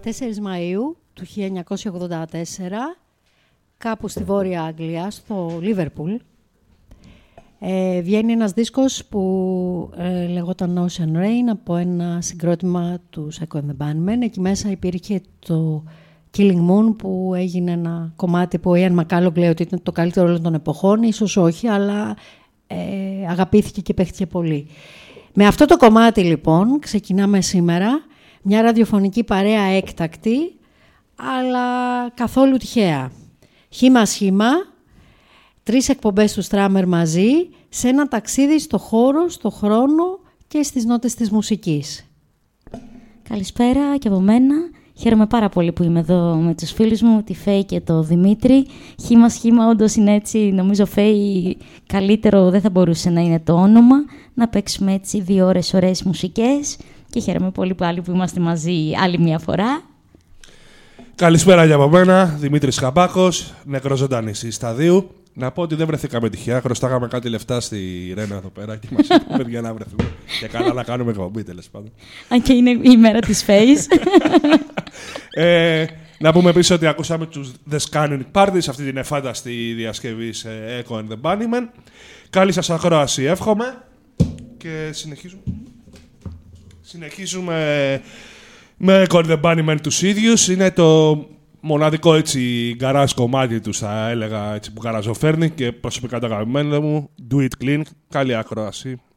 4 Μαΐου του 1984, κάπου στη Βόρεια Αγγλία, στο Λίβερπουλ, βγαίνει ένας δίσκος που λεγόταν Ocean Rain από ένα συγκρότημα του Echo and the Bunnymen. Εκεί μέσα υπήρχε το Killing Moon, που έγινε ένα κομμάτι που ο Ian McCallum λέει ότι ήταν το καλύτερο όλων των εποχών. Ίσως όχι, αλλά αγαπήθηκε και παίχτηκε πολύ. Με αυτό το κομμάτι λοιπόν ξεκινάμε σήμερα μια ραδιοφωνική παρέα έκτακτη, αλλά καθόλου τυχαία. Χήμα σχήμα, 3 εκπομπές του Στράμερ μαζί, σε ένα ταξίδι στο χώρο, στο χρόνο και στις νότες της μουσικής. Καλησπέρα και από μένα. Χαίρομαι πάρα πολύ που είμαι εδώ με τους φίλους μου, τη Φέη και το Δημήτρη. Χήμα σχήμα, όντως είναι έτσι. Νομίζω, Φέη, καλύτερο δεν θα μπορούσε να είναι το όνομα. Να παίξουμε έτσι 2 ώρες ωραίες μουσικές. Και χαίρομαι πολύ πάλι που είμαστε μαζί άλλη μια φορά. Καλησπέρα για από μένα, Δημήτρης Χαμπάκος, νεκροζωντανής σταδίου. Να πω ότι δεν βρεθήκαμε τυχαία. Χρωστάγαμε κάτι λεφτά στη Ρένα εδώ πέρα και μας είπαμε για να βρεθούμε. Και καλά να κάνουμε εκπομπή, τέλος πάντων. Αν και είναι η ημέρα της Φέης. Να πούμε επίσης ότι ακούσαμε τους The Scanning Parties, αυτή την εφάνταστη διασκευή σε Echo and the Bunnymen. Καλή σας ακρόαση, εύχομαι. Και συνεχίζουμε με Echo and the Bunnymen τους ίδιους. Είναι το μοναδικό έτσι γκαράζ κομμάτι του, θα έλεγα, έτσι, που γκαραζοφέρνει και προσωπικά το αγαπημένο μου, Do It Clean. Καλή ακρόαση.